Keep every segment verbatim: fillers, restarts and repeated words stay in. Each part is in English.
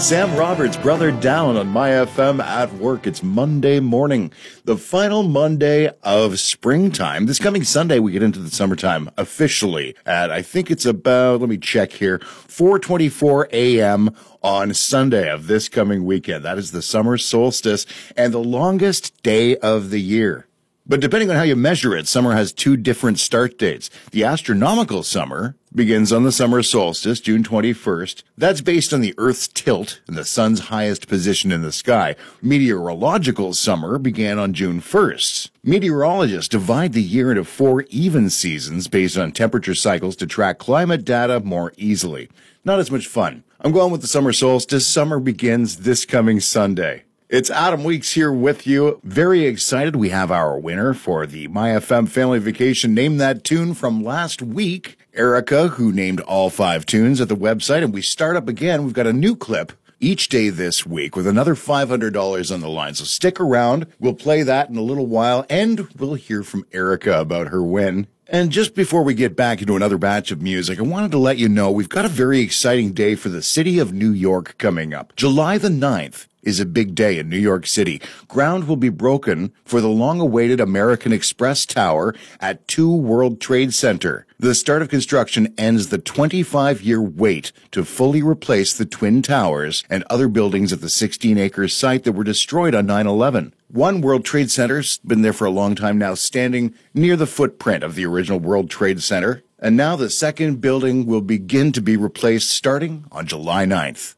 Sam Roberts, Brother Down on My F M at work. It's Monday morning, the final Monday of springtime. This coming Sunday, we get into the summertime officially at, I think it's about, let me check here, four twenty-four a.m. on Sunday of this coming weekend. That is the summer solstice and the longest day of the year. But depending on how you measure it, summer has two different start dates. The astronomical summer begins on the summer solstice, June twenty-first. That's based on the Earth's tilt and the sun's highest position in the sky. Meteorological summer began on June first. Meteorologists divide the year into four even seasons based on temperature cycles to track climate data more easily. Not as much fun. I'm going with the summer solstice. Summer begins this coming Sunday. It's Adam Weeks here with you. Very excited. We have our winner for the My F M Family Vacation Name That Tune from last week. Erica, who named all five tunes at the website. And we start up again. We've got a new clip each day this week with another five hundred dollars on the line. So stick around. We'll play that in a little while. And we'll hear from Erica about her win. And just before we get back into another batch of music, I wanted to let you know we've got a very exciting day for the city of New York coming up. July the ninth is a big day in New York City. Ground will be broken for the long-awaited American Express Tower at two World Trade Center. The start of construction ends the twenty-five-year wait to fully replace the Twin Towers and other buildings at the sixteen-acre site that were destroyed on nine eleven. One World Trade Center's been there for a long time now, standing near the footprint of the original World Trade Center. And now the second building will begin to be replaced starting on July ninth.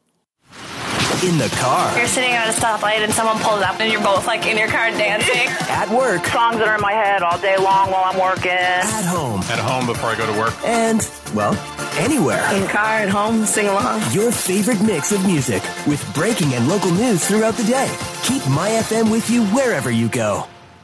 In the car. You're sitting at a stoplight and someone pulls up and you're both like in your car dancing. At work. Songs that are in my head all day long while I'm working. At home. At home before I go to work. And, well, anywhere. In the car, at home, sing along. Your favorite mix of music with breaking and local news throughout the day. Keep My F M with you wherever you go.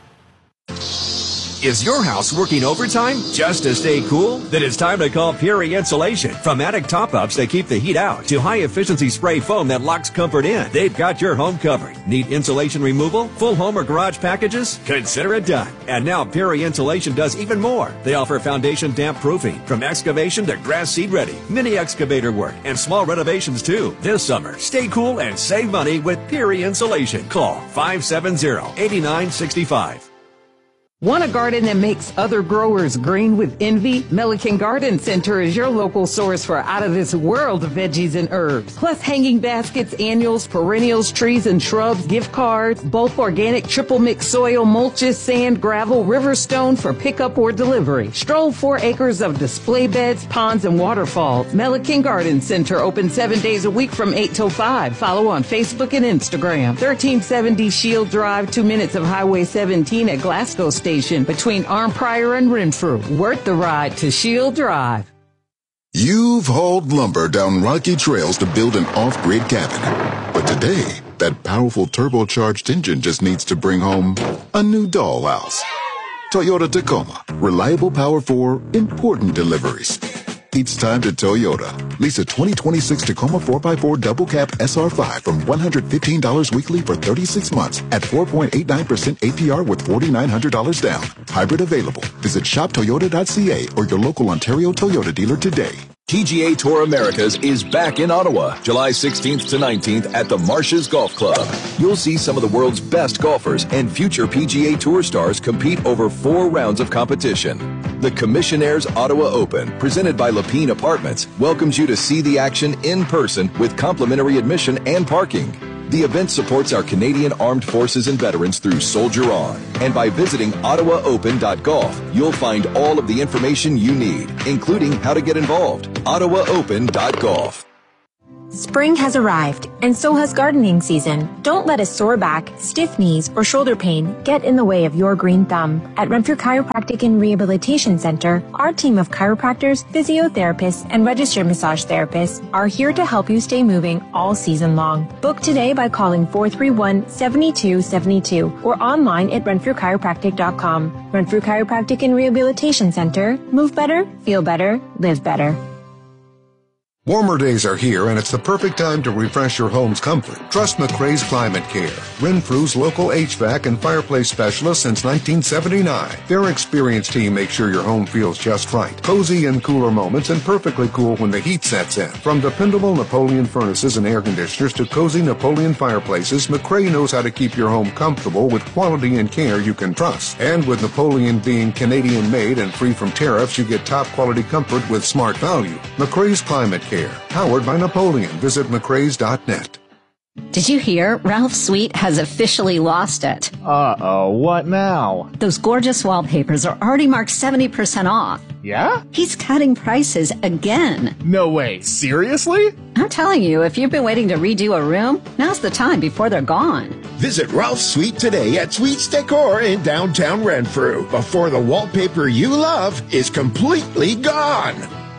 Is your house working overtime just to stay cool? Then it's time to call Puri Insulation. From attic top-ups that keep the heat out to high-efficiency spray foam that locks comfort in, they've got your home covered. Need insulation removal? Full home or garage packages? Consider it done. And now Puri Insulation does even more. They offer foundation damp proofing, from excavation to grass seed ready, mini excavator work, and small renovations too. This summer, stay cool and save money with Puri Insulation. Call five seven zero, eight nine six five. Want a garden that makes other growers green with envy? Milliken Garden Center is your local source for out-of-this-world veggies and herbs. Plus hanging baskets, annuals, perennials, trees and shrubs, gift cards, bulk organic triple mix soil, mulches, sand, gravel, river stone for pickup or delivery. Stroll four acres of display beds, ponds, and waterfalls. Milliken Garden Center open seven days a week from eight till five. Follow on Facebook and Instagram. thirteen seventy Shield Drive, two minutes of Highway seventeen at Glasgow Station. Between Arnprior and Renfrew. Worth the ride to Shield Drive. You've hauled lumber down rocky trails to build an off-grid cabin. But today, that powerful turbocharged engine just needs to bring home a new dollhouse. Toyota Tacoma. Reliable power for important deliveries. It's time to Toyota. Lease a twenty twenty-six Tacoma four by four double cab S R five from one hundred fifteen dollars weekly for thirty-six months at four point eight nine percent A P R with four thousand nine hundred dollars down. Hybrid available. Visit shop toyota dot c a or your local Ontario Toyota dealer today. P G A Tour Americas is back in Ottawa, July sixteenth to nineteenth at the Marshes Golf Club. You'll see some of the world's best golfers and future P G A Tour stars compete over four rounds of competition. The Commissionaires Ottawa Open, presented by Lapine Apartments, welcomes you to see the action in person with complimentary admission and parking. The event supports our Canadian Armed Forces and veterans through Soldier On. And by visiting ottawa open dot golf, you'll find all of the information you need, including how to get involved. ottawa open dot golf. Spring has arrived, and so has gardening season. Don't let a sore back, stiff knees, or shoulder pain get in the way of your green thumb. At Renfrew Chiropractic and Rehabilitation Center, our team of chiropractors, physiotherapists, and registered massage therapists are here to help you stay moving all season long. Book today by calling four three one, seven two seven two or online at renfrew chiropractic dot com. Renfrew Chiropractic and Rehabilitation Center. Move better, feel better, live better. Warmer days are here, and it's the perfect time to refresh your home's comfort. Trust McRae's Climate Care, Renfrew's local H V A C and fireplace specialist since nineteen seventy-nine. Their experienced team makes sure your home feels just right. Cozy in cooler moments and perfectly cool when the heat sets in. From dependable Napoleon furnaces and air conditioners to cozy Napoleon fireplaces, McRae knows how to keep your home comfortable with quality and care you can trust. And with Napoleon being Canadian-made and free from tariffs, you get top-quality comfort with smart value. McRae's Climate Care. Powered by Napoleon. Visit mccraes dot net. Did you hear? Ralph Sweet has officially lost it. Uh-oh, what now? Those gorgeous wallpapers are already marked seventy percent off. Yeah? He's cutting prices again. No way. Seriously? I'm telling you, if you've been waiting to redo a room, now's the time before they're gone. Visit Ralph Sweet today at Sweet's Decor in downtown Renfrew before the wallpaper you love is completely gone.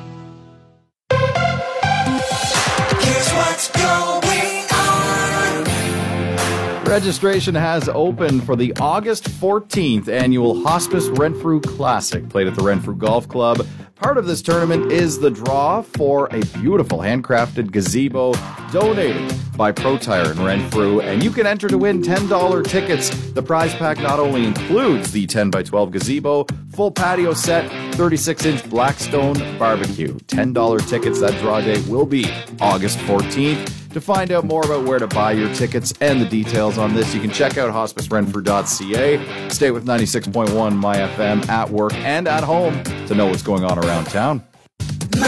What's going on? Registration has opened for the August fourteenth annual Hospice Renfrew Classic, played at the Renfrew Golf Club. Part of this tournament is the draw for a beautiful handcrafted gazebo donated by ProTire in Renfrew, and you can enter to win ten dollars tickets. The prize pack not only includes the ten by twelve gazebo, full patio set, thirty-six inch Blackstone barbecue. ten dollars tickets. That draw date will be August fourteenth. To find out more about where to buy your tickets and the details on this, you can check out hospice renfrew dot c a. Stay with ninety-six point one My F M at work and at home to know what's going on around town.